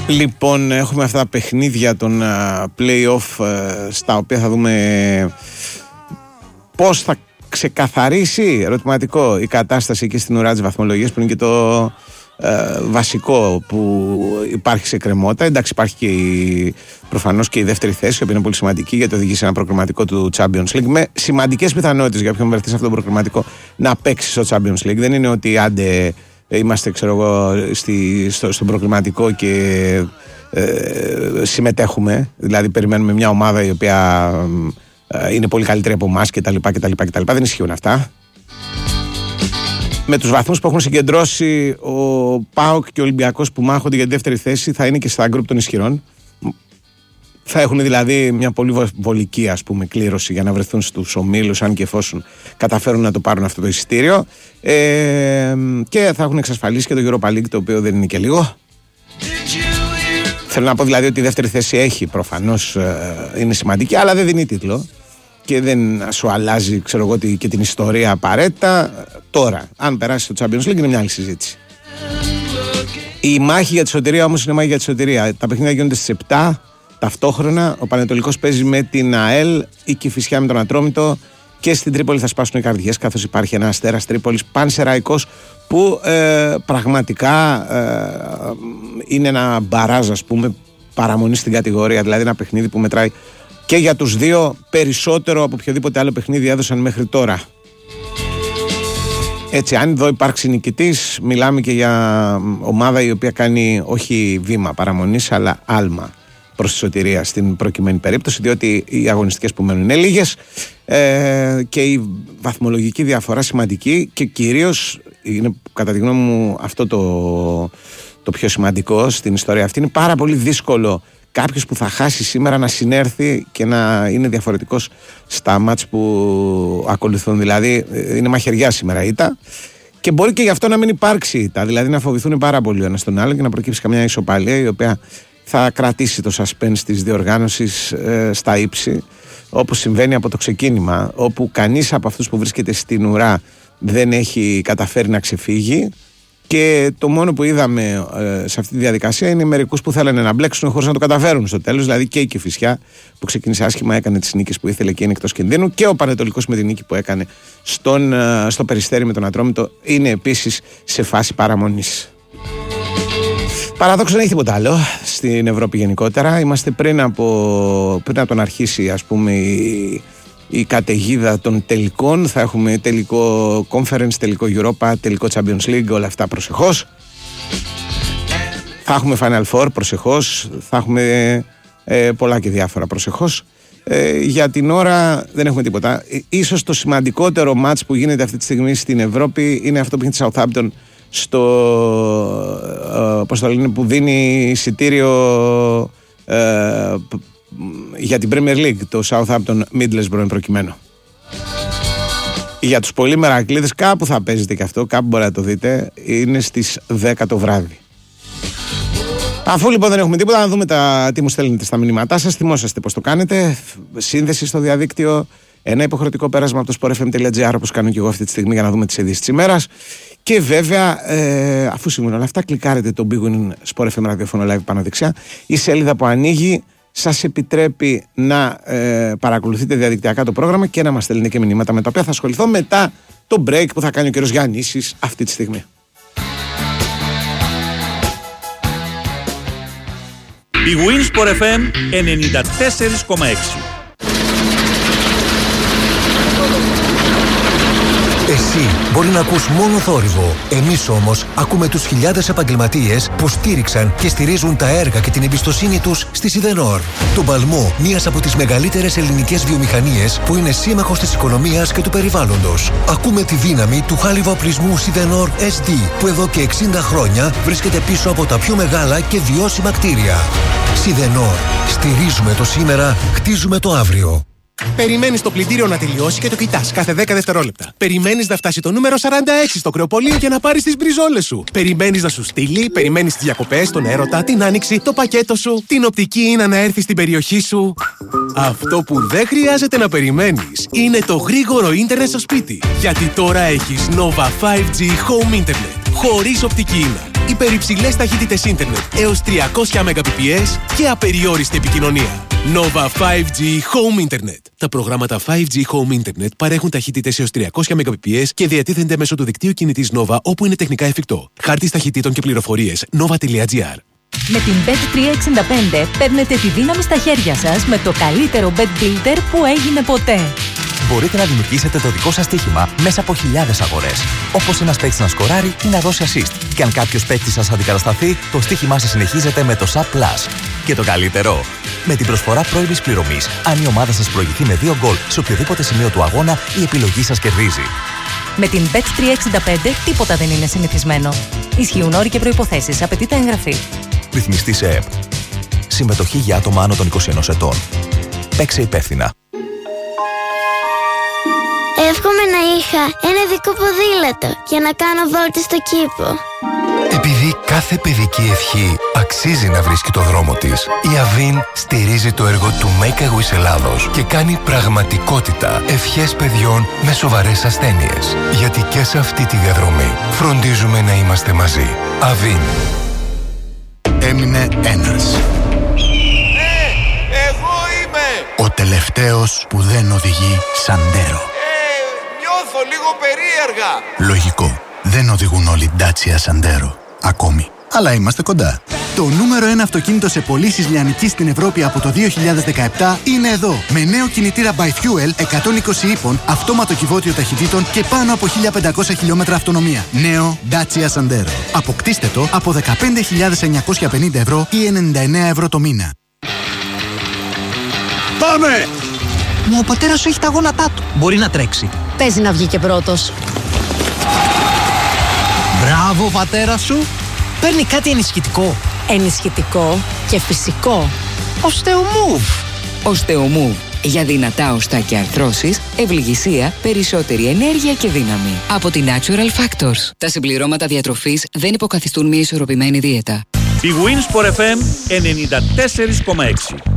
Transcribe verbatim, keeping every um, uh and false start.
Λοιπόν, έχουμε αυτά τα παιχνίδια των uh, play-off uh, στα οποία θα δούμε πώς θα ξεκαθαρίσει, ερωτηματικό, η κατάσταση εκεί στην ουρά της βαθμολογίας, που είναι και το uh, βασικό που υπάρχει σε κρεμότητα. Εντάξει, υπάρχει και η, προφανώς και η δεύτερη θέση, που είναι πολύ σημαντική, γιατί οδηγεί σε ένα προκριματικό του Champions League, με σημαντικές πιθανότητες για ποιον βρεθεί σε αυτό το προκριματικό να παίξει στο Champions League. Δεν είναι ότι άντε είμαστε, ξέρω εγώ, στη, στο, στον προκριματικό και ε, συμμετέχουμε, δηλαδή περιμένουμε μια ομάδα η οποία ε, είναι πολύ καλύτερη από εμάς κτλ. Δεν ισχύουν αυτά. Με τους βαθμούς που έχουν συγκεντρώσει ο ΠΑΟΚ και ο Ολυμπιακός που μάχονται για τη δεύτερη θέση, θα είναι και στα γκρουπ των ισχυρών. Θα έχουν δηλαδή μια πολύ βολική, ας πούμε, κλήρωση για να βρεθούν στους ομίλους, αν και εφόσον καταφέρουν να το πάρουν αυτό το εισιτήριο. Ε, και θα έχουν εξασφαλίσει και το Europa League, το οποίο δεν είναι και λίγο. Θέλω να πω δηλαδή ότι η δεύτερη θέση έχει, προφανώς ε, είναι σημαντική, αλλά δεν δίνει τίτλο και δεν σου αλλάζει, ξέρω εγώ, και την ιστορία απαραίτητα. Τώρα, αν περάσει το Champions League, είναι μια άλλη συζήτηση. Η μάχη για τη σωτηρία όμως είναι μάχη για τη σωτηρία. Τα παιχνίδια γίνονται στις επτά. Ταυτόχρονα ο Πανετολικός παίζει με την ΑΕΛ, η Κηφισιά με τον Ατρόμητο, και στην Τρίπολη θα σπάσουν οι καρδιές, καθώς υπάρχει ένα Αστέρας Τρίπολης Πανσεραϊκός που ε, πραγματικά ε, είναι ένα μπαράζ, ας πούμε, παραμονή στην κατηγορία. Δηλαδή ένα παιχνίδι που μετράει και για τους δύο περισσότερο από οποιοδήποτε άλλο παιχνίδι έδωσαν μέχρι τώρα. Έτσι, αν εδώ υπάρξει νικητής, μιλάμε και για ομάδα η οποία κάνει όχι βήμα παραμονής, αλλά άλμα προς τη σωτηρία στην προκειμένη περίπτωση, διότι οι αγωνιστικές που μένουν είναι λίγες ε, και η βαθμολογική διαφορά σημαντική, και κυρίως είναι κατά τη γνώμη μου αυτό το, το πιο σημαντικό στην ιστορία αυτή. Είναι πάρα πολύ δύσκολο κάποιος που θα χάσει σήμερα να συνέρθει και να είναι διαφορετικός στα μάτς που ακολουθούν. Δηλαδή είναι μαχαιριά σήμερα η ήττα, και μπορεί και γι' αυτό να μην υπάρξει ήττα, δηλαδή να φοβηθούν πάρα πολύ ο ένας τον άλλο και να προκύψει καμιά ισοπαλία η οποία θα κρατήσει το suspense της διοργάνωσης ε, στα ύψη, όπως συμβαίνει από το ξεκίνημα, όπου κανείς από αυτούς που βρίσκεται στην ουρά δεν έχει καταφέρει να ξεφύγει, και το μόνο που είδαμε ε, σε αυτή τη διαδικασία είναι μερικούς που θέλανε να μπλέξουν χωρίς να το καταφέρουν στο τέλος. Δηλαδή και η Κηφισιά που ξεκίνησε άσχημα έκανε τις νίκες που ήθελε και είναι εκτός κινδύνου, και ο Πανετολικός με την νίκη που έκανε στον, ε, στο Περιστέρι με τον Ατρόμητο είναι επίσης σε φάση παραμονής. Παραδόξως δεν έχει τίποτα άλλο στην Ευρώπη γενικότερα. Είμαστε πριν από, πριν από τον αρχίσει, ας πούμε, η, η καταιγίδα των τελικών. Θα έχουμε τελικό Conference, τελικό Europa, τελικό Champions League, όλα αυτά προσεχώς. Θα έχουμε Final Four προσεχώς. Θα έχουμε ε, πολλά και διάφορα προσεχώς. Ε, για την ώρα δεν έχουμε τίποτα. Ε, ίσως το σημαντικότερο μάτς που γίνεται αυτή τη στιγμή στην Ευρώπη είναι αυτό που γίνεται στη Southampton, στο ε, πώς το λένε, που δίνει εισιτήριο ε, για την Premier League, το Southampton Middlesbrough προκειμένου. Για τους πολύ μερακλείδες κάπου θα παίζετε και αυτό, κάπου μπορεί να το δείτε, είναι στις δέκα το βράδυ. Αφού λοιπόν δεν έχουμε τίποτα, να δούμε τα, τι μου στέλνετε στα μηνύματά σας. Θυμόσαστε πώς το κάνετε. Σύνδεση στο διαδίκτυο, ένα υποχρεωτικό πέρασμα από το sport f m dot g r, όπως κάνω και εγώ αυτή τη στιγμή, για να δούμε τις ειδήσεις της ημέρας. Και βέβαια, ε, αφού συμβούν όλα αυτά, κλικάρετε το Big Win Sport εφ εμ ραδιόφωνο live πάνω δεξιά. Η σελίδα που ανοίγει σας επιτρέπει να ε, παρακολουθείτε διαδικτυακά το πρόγραμμα και να μας στέλνετε και μηνύματα, με τα οποία θα ασχοληθώ μετά το break που θα κάνει ο κύριος Γιάννησης αυτή τη στιγμή. Η Win Sport εφ εμ ενενήντα τέσσερα κόμμα έξι. Εσύ μπορεί να ακούς μόνο θόρυβο. Εμείς όμως ακούμε τους χιλιάδες επαγγελματίες που στήριξαν και στηρίζουν τα έργα και την εμπιστοσύνη τους στη Σιδενόρ. Το παλμό, μίας από τις μεγαλύτερες ελληνικές βιομηχανίες που είναι σύμμαχος της οικονομίας και του περιβάλλοντος. Ακούμε τη δύναμη του χάλιβα-οπλισμού Σιδενόρ ες ντι, που εδώ και εξήντα χρόνια βρίσκεται πίσω από τα πιο μεγάλα και βιώσιμα κτίρια. Σιδενόρ. Στηρίζουμε το σήμερα, χτίζουμε το αύριο. Περιμένεις το πλυντήριο να τελειώσει και το κοιτάς κάθε δέκα δευτερόλεπτα. Περιμένεις να φτάσει το νούμερο σαράντα έξι στο κρεοπολείο για να πάρεις τις μπριζόλες σου. Περιμένεις να σου στείλει, περιμένεις τις διακοπές, τον έρωτα, την άνοιξη, το πακέτο σου, την οπτική Ίνα να έρθει στην περιοχή σου. Αυτό που δεν χρειάζεται να περιμένεις είναι το γρήγορο ίντερνετ στο σπίτι. Γιατί τώρα έχεις Nova φάιβ τζι Home Internet. Χωρίς οπτική Ίνα. Υπερυψηλές ταχύτητες ίντερνετ έως τριακόσια Mbps και απεριόριστη επικοινωνία. Nova φάιβ τζι Home Internet. Τα προγράμματα φάιβ τζι Home Internet παρέχουν ταχύτητες έως τριακόσια Mbps και διατίθενται μέσω του δικτύου κινητής Nova όπου είναι τεχνικά εφικτό. Χάρτης ταχυτήτων και πληροφορίες nova τελεία gr. Με την μπετ τριακόσια εξήντα πέντε παίρνετε τη δύναμη στα χέρια σας με το καλύτερο bet builder που έγινε ποτέ. Μπορείτε να δημιουργήσετε το δικό σας στοίχημα μέσα από χιλιάδες αγορές. Όπως ένας παίκτης να σκοράρει ή να δώσει assist. Και αν κάποιος παίκτης σας αντικατασταθεί, το στοίχημά σας συνεχίζεται με το Sub Plus. Και το καλύτερο, με την προσφορά πρώιμης πληρωμής, αν η ομάδα σας προηγηθεί με δύο γκολ σε οποιοδήποτε σημείο του αγώνα, η επιλογή σας κερδίζει. Με την μπετ τριακόσια εξήντα πέντε τίποτα δεν είναι συνηθισμένο. Ισχύουν όροι και προϋποθέσεις. Απαιτείται εγγραφή. Ρυθμιστή σε ΕΕΠ. Συμμετοχή για άτομα άνω των είκοσι ενός ετών. Παίξε υπεύθυνα. Εύχομαι να είχα ένα δικό ποδήλατο για να κάνω βόλτες στο κήπο. Επειδή κάθε παιδική ευχή αξίζει να βρίσκει το δρόμο της, η Αβίν στηρίζει το έργο του Make a Wish Ελλάδος και κάνει πραγματικότητα ευχές παιδιών με σοβαρές ασθένειες. Γιατί και σε αυτή τη διαδρομή φροντίζουμε να είμαστε μαζί. Αβίν. Έμεινε ένας. Ναι, εγώ είμαι! Ο τελευταίος που δεν οδηγεί Σαντέρο. Ε, νιώθω λίγο περίεργα. Λογικό. Δεν οδηγούν όλοι Dacia Sandero. Ακόμη. Αλλά είμαστε κοντά. Το νούμερο ένα αυτοκίνητο σε πωλήσεις λιανικής στην Ευρώπη από το δύο χιλιάδες δεκαεπτά είναι εδώ. Με νέο κινητήρα By Fuel εκατόν είκοσι ύπων, αυτόματο κυβότιο ταχυτήτων και πάνω από χίλια πεντακόσια χιλιόμετρα αυτονομία. Νέο Dacia Sandero. Αποκτήστε το από δεκαπέντε χιλιάδες εννιακόσια πενήντα ευρώ ή ενενήντα εννέα ευρώ το μήνα. Πάμε! Μα ο πατέρας σου έχει τα γόνατά του. Μπορεί να τρέξει. Παίζει να βγει και πρώτος. Μπράβο, πατέρα σου. Παίρνει κάτι ενισχυτικό. Ενισχυτικό και φυσικό. Οστεομούβ. Οστεομούβ. Για δυνατά οστά και αρθρώσεις, ευληγησία, περισσότερη ενέργεια και δύναμη. Από τη Natural Factors. Τα συμπληρώματα διατροφής δεν υποκαθιστούν μια ισορροπημένη δίαιτα. Η Winsport εφ εμ ενενήντα τέσσερα κόμμα έξι.